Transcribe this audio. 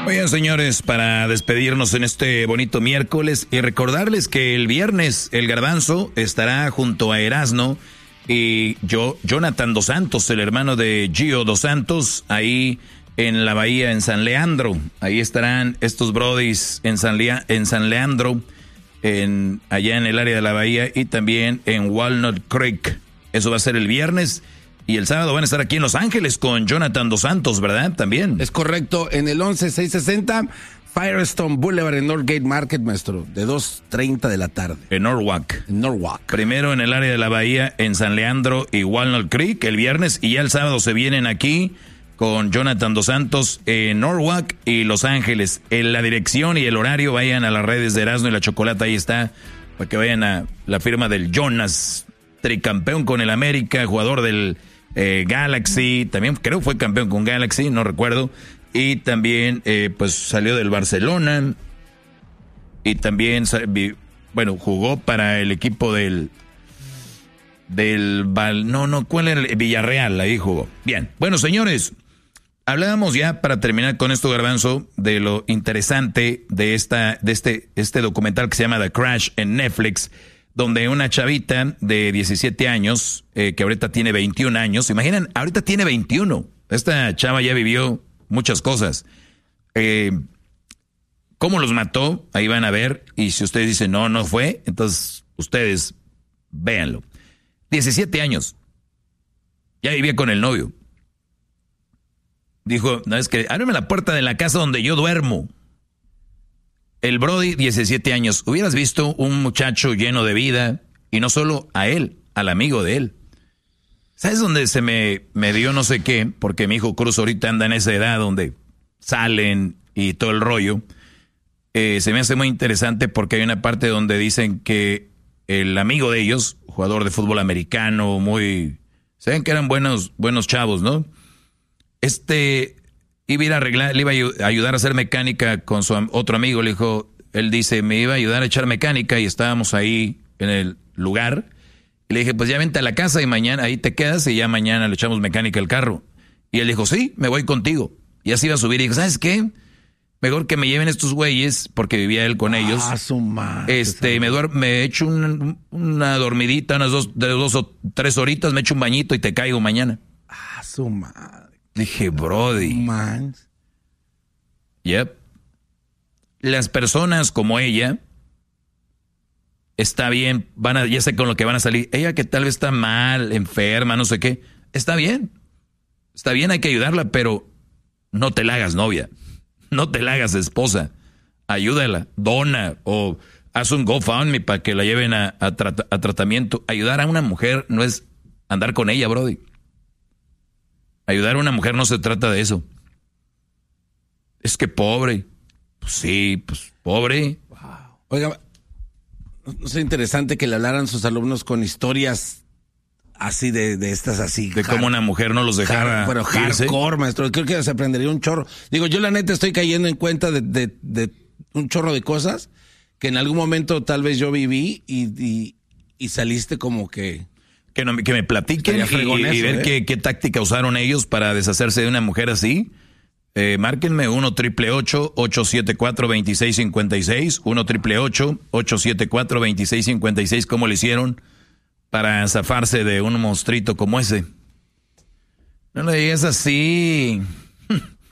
Oigan, señores, para despedirnos en este bonito miércoles y recordarles que el viernes el Garbanzo estará junto a Erasmo y Jonathan Dos Santos, el hermano de Gio Dos Santos, ahí en la bahía, en San Leandro. Ahí estarán estos brodis en San Leandro, allá en el área de la bahía, y también en Walnut Creek. Eso va a ser el viernes. Y el sábado van a estar aquí en Los Ángeles con Jonathan Dos Santos, ¿verdad? También. Es correcto, en el 11660 Firestone Boulevard en Northgate Market, maestro, de 2:30 de la tarde. En Norwalk. En Norwalk. Primero en el área de la bahía, en San Leandro y Walnut Creek el viernes, y ya el sábado se vienen aquí con Jonathan Dos Santos en Norwalk y Los Ángeles. En la dirección y el horario, vayan a las redes de Erasmo y la Chocolata, ahí está, para que vayan a la firma del Jonas, tricampeón con el América, jugador del Galaxy, también creo que fue campeón con Galaxy, no recuerdo, y también pues salió del Barcelona, y también, bueno, jugó para el equipo ¿cuál era? Villarreal, ahí jugó. Bien, bueno, señores, hablábamos ya, para terminar con esto, Garbanzo, de lo interesante de este documental que se llama The Crash en Netflix, donde una chavita de 17 años, que ahorita tiene 21 años, imaginan, ahorita tiene 21, esta chava ya vivió muchas cosas. ¿Cómo los mató? Ahí van a ver, y si ustedes dicen no fue, entonces ustedes véanlo. 17 años, ya vivía con el novio. Dijo, no, es que ábreme la puerta de la casa donde yo duermo. El Brody, 17 años. Hubieras visto un muchacho lleno de vida, y no solo a él, al amigo de él. ¿Sabes dónde se me dio no sé qué? Porque mi hijo Cruz ahorita anda en esa edad donde salen y todo el rollo. Se me hace muy interesante porque hay una parte donde dicen que el amigo de ellos, jugador de fútbol americano, saben que eran buenos chavos, ¿no? Iba a ir a arreglar, le iba a ayudar a hacer mecánica con su otro amigo. Le dijo, él dice, me iba a ayudar a echar mecánica, y estábamos ahí en el lugar. Y le dije, pues ya vente a la casa y mañana ahí te quedas y ya mañana le echamos mecánica al carro. Y él dijo, sí, me voy contigo. Y así iba a subir y dijo, ¿sabes qué? Mejor que me lleven estos güeyes, porque vivía él con ellos. Su madre. Me echo una dormidita, unas 2 o 3 horitas, me echo un bañito y te caigo mañana. Su madre. Dije, Brody. Man. Yep. Las personas como ella, está bien, ya sé con lo que van a salir. Ella que tal vez está mal, enferma, no sé qué. Está bien. Está bien, hay que ayudarla, pero no te la hagas novia. No te la hagas esposa. Ayúdala, dona, o haz un GoFundMe para que la lleven a tratamiento. Ayudar a una mujer no es andar con ella, Brody. Ayudar a una mujer no se trata de eso. Es que pobre. Pues sí, pues pobre. Wow. Oiga, es interesante que le hablaran sus alumnos con historias así de estas así. De cómo una mujer no los dejara pero hardcore, maestro. Creo que se aprendería un chorro. Digo, yo la neta estoy cayendo en cuenta de un chorro de cosas que en algún momento tal vez yo viví y saliste como que... Que me platiquen y ver qué táctica usaron ellos para deshacerse de una mujer así. Márquenme 1-888-874-2656, 1-888-874-2656. ¿Cómo le hicieron para zafarse de un monstruito como ese? No le digas así.